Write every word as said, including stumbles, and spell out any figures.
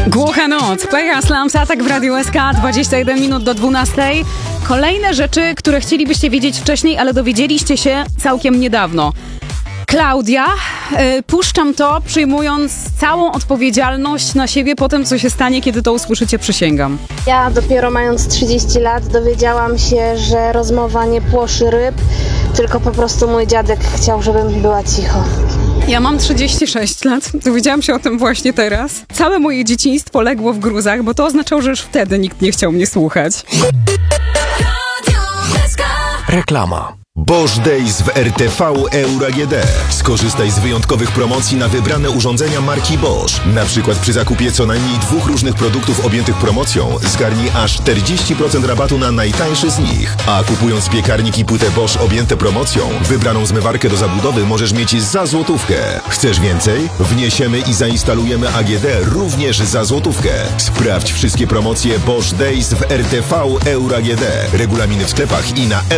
Głucha noc, Pega Slams, Atak w Radiu S K, dwadzieścia jeden minut do dwunastej. Kolejne rzeczy, które chcielibyście wiedzieć wcześniej, ale dowiedzieliście się całkiem niedawno. Klaudia, y, puszczam to, przyjmując całą odpowiedzialność na siebie po tym, co się stanie, kiedy to usłyszycie, przysięgam. Ja dopiero mając trzydzieści lat dowiedziałam się, że rozmowa nie płoszy ryb, tylko po prostu mój dziadek chciał, żebym była cicho. Ja mam trzydzieści sześć lat, dowiedziałam się o tym właśnie teraz. Całe moje dzieciństwo legło w gruzach, bo to oznaczało, że już wtedy nikt nie chciał mnie słuchać. Reklama. Bosch Days w R T V Euro A G D. Skorzystaj z wyjątkowych promocji na wybrane urządzenia marki Bosch. Na przykład przy zakupie co najmniej dwóch różnych produktów objętych promocją zgarnij aż czterdzieści procent rabatu na najtańszy z nich. A kupując piekarnik i płytę Bosch objęte promocją, wybraną zmywarkę do zabudowy możesz mieć za złotówkę. Chcesz więcej? Wniesiemy i zainstalujemy A G D również za złotówkę. Sprawdź wszystkie promocje Bosch Days w R T V Euro A G D. Regulaminy w sklepach i na